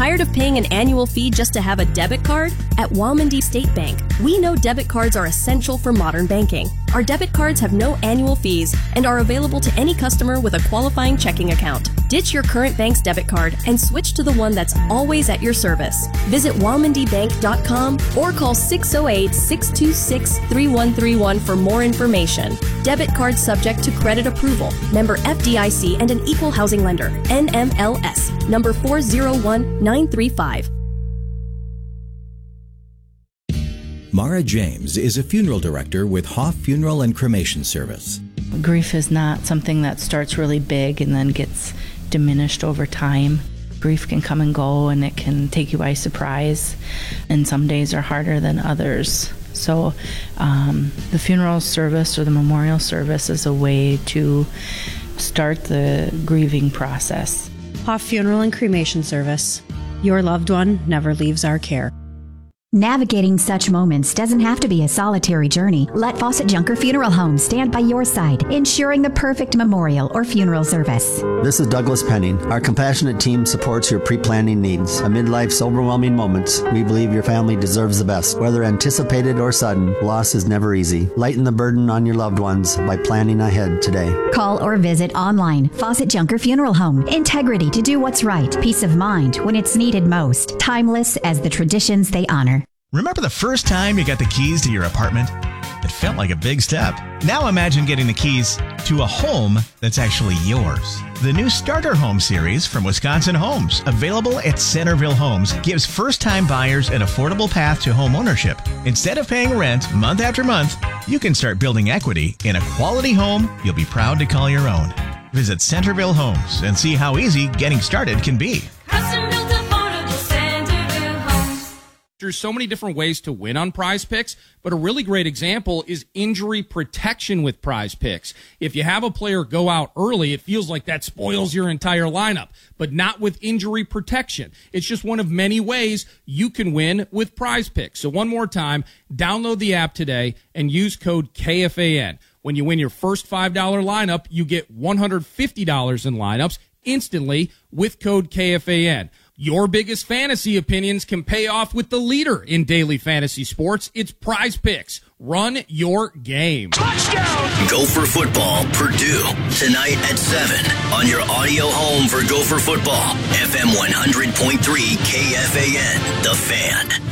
Tired of paying an annual fee just to have a debit card? At Walmondie State Bank, we know debit cards are essential for modern banking. Our debit cards have no annual fees and are available to any customer with a qualifying checking account. Ditch your current bank's debit card and switch to the one that's always at your service. Visit walmondiebank.com or call 608-626-3131 for more information. Debit card subject to credit approval. Member FDIC and an equal housing lender. NMLS. Number 401935. Mara James is a funeral director with Hoff Funeral and Cremation Service. Grief is not something that starts really big and then gets diminished over time. Grief can come and go, and it can take you by surprise, and some days are harder than others. So the funeral service or the memorial service is a way to start the grieving process. Hoff Funeral and Cremation Service. Your loved one never leaves our care. Navigating such moments doesn't have to be a solitary journey. Let Fawcett Junker Funeral Home stand by your side, ensuring the perfect memorial or funeral service. This is Douglas Penning. Our compassionate team supports your pre-planning needs. Amid life's overwhelming moments, we believe your family deserves the best. Whether anticipated or sudden, loss is never easy. Lighten the burden on your loved ones by planning ahead today. Call or visit online. Fawcett Junker Funeral Home. Integrity to do what's right. Peace of mind when it's needed most. Timeless as the traditions they honor. Remember the first time you got the keys to your apartment? It felt like a big step. Now imagine getting the keys to a home that's actually yours. The new Starter Home series from Wisconsin Homes, available at Centerville Homes, gives first-time buyers an affordable path to home ownership. Instead of paying rent month after month, you can start building equity in a quality home you'll be proud to call your own. Visit Centerville Homes and see how easy getting started can be. There's so many different ways to win on Prize Picks, but a really great example is injury protection with Prize Picks. If you have a player go out early, it feels like that spoils your entire lineup, but not with injury protection. It's just one of many ways you can win with Prize Picks. So one more time, download the app today and use code KFAN. When you win your first $5 lineup, you get $150 in lineups instantly with code KFAN. Your biggest fantasy opinions can pay off with the leader in daily fantasy sports. It's Prize Picks. Run your game. Touchdown! Gopher football, Purdue, tonight at 7 on your audio home for Gopher football. FM 100.3 KFAN, The Fan.